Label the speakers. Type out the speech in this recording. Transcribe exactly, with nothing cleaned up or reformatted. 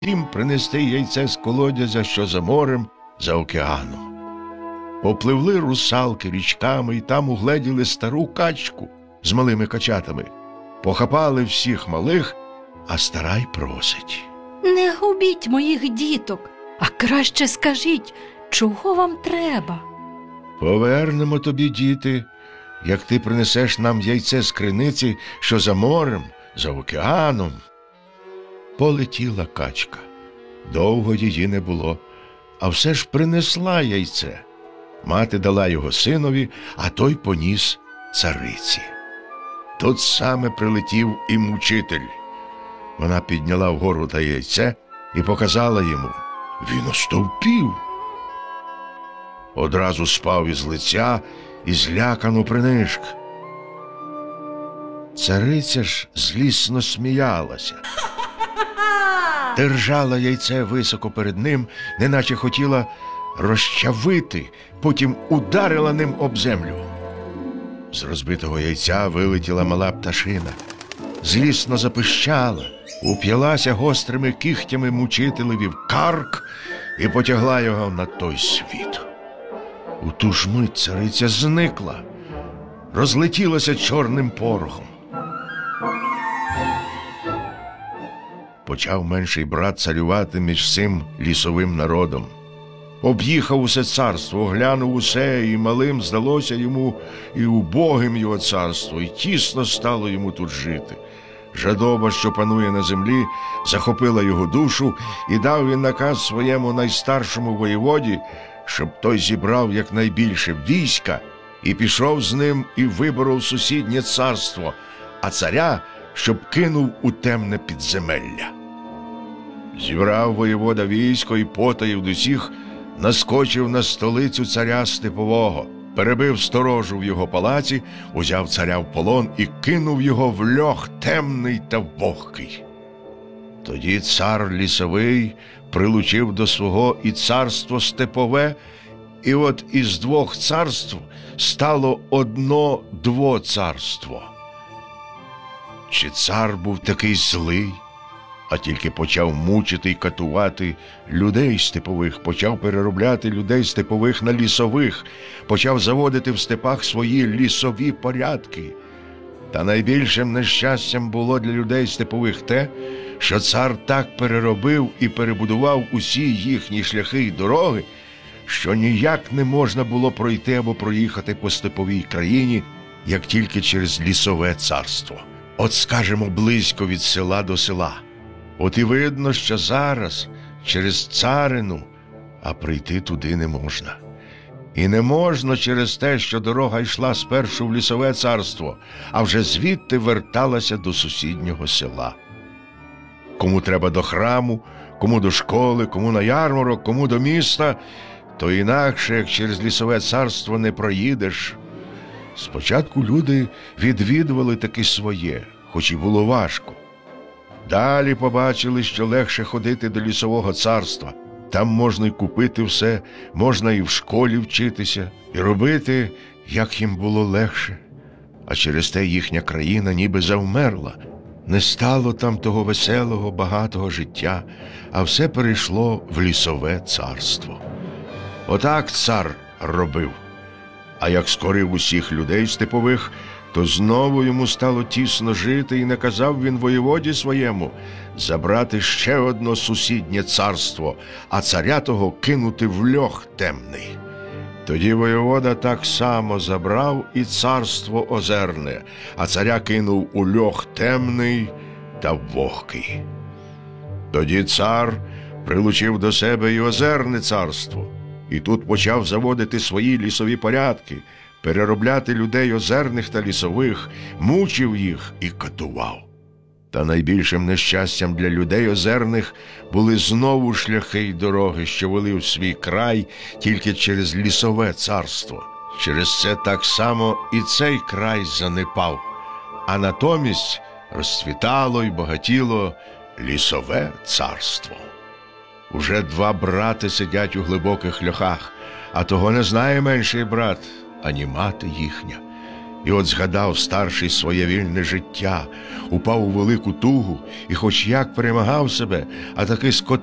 Speaker 1: їм принести яйце з колодязя, що за морем, за океаном. Попливли русалки річками і там угледіли стару качку з малими качатами. Похапали всіх малих, а стара й просить:
Speaker 2: «Не губіть моїх діток, а краще скажіть, чого вам треба?»
Speaker 1: «Повернемо тобі, діти, як ти принесеш нам яйце з криниці, що за морем, за океаном». Полетіла качка. Довго її не було, а все ж принесла яйце. Мати дала його синові, а той поніс цариці. Тут саме прилетів і мучитель. Вона підняла вгору те яйце і показала йому. Він остовпів. Одразу спав із лиця і злякано принишк. Цариця ж злісно сміялася. Держала яйце високо перед ним, неначе хотіла розчавити, потім ударила ним об землю. З розбитого яйця вилетіла мала пташина. Злісно запищала, уп'ялася гострими кігтями мучителеві в карк і потягла його на той світ. У ту ж мить цариця зникла, розлетілася чорним порохом. Почав менший брат царювати між цим лісовим народом. Об'їхав усе царство, оглянув усе, і малим здалося йому, і убогим його царство, і тісно стало йому тут жити. Жадоба, що панує на землі, захопила його душу, і дав він наказ своєму найстаршому воєводі, щоб той зібрав якнайбільше війська і пішов з ним і виборов сусіднє царство, а царя, щоб кинув у темне підземелля. Зібрав воєвода військо і потаїв до всіх, наскочив на столицю царя Степового, перебив сторожу в його палаці, узяв царя в полон і кинув його в льох темний та вогкий. Тоді цар лісовий прилучив до свого і царство Степове, і от із двох царств стало одно двоцарство. Чи цар був такий злий, а тільки почав мучити й катувати людей степових, почав переробляти людей степових на лісових, почав заводити в степах свої лісові порядки. Та найбільшим нещастям було для людей степових те, що цар так переробив і перебудував усі їхні шляхи й дороги, що ніяк не можна було пройти або проїхати по степовій країні, як тільки через лісове царство. От, скажемо, близько від села до села. От і видно, що зараз через царину, а прийти туди не можна. І не можна через те, що дорога йшла спершу в лісове царство, а вже звідти верталася до сусіднього села. Кому треба до храму, кому до школи, кому на ярмарок, кому до міста, то інакше, як через лісове царство, не проїдеш. Спочатку люди відвідували таки своє, хоч і було важко. Далі побачили, що легше ходити до лісового царства. Там можна й купити все, можна і в школі вчитися, і робити, як їм було легше. А через те їхня країна ніби завмерла. Не стало там того веселого, багатого життя, а все перейшло в лісове царство. Отак цар робив. А як скорив усіх людей степових, то знову йому стало тісно жити, і наказав він воєводі своєму забрати ще одно сусіднє царство, а царя того кинути в льох темний. Тоді воєвода так само забрав і царство озерне, а царя кинув у льох темний та вогкий. Тоді цар прилучив до себе і озерне царство, і тут почав заводити свої лісові порядки, переробляти людей озерних та лісових, мучив їх і катував. Та найбільшим нещастям для людей озерних були знову шляхи й дороги, що вели в свій край тільки через лісове царство. Через це так само і цей край занепав, а натомість розцвітало й багатіло лісове царство. Уже два брати сидять у глибоких льохах, а того не знає менший брат, ані мати їхня. І от згадав старший своє вільне життя, упав у велику тугу, і хоч як перемагав себе, а таки скотився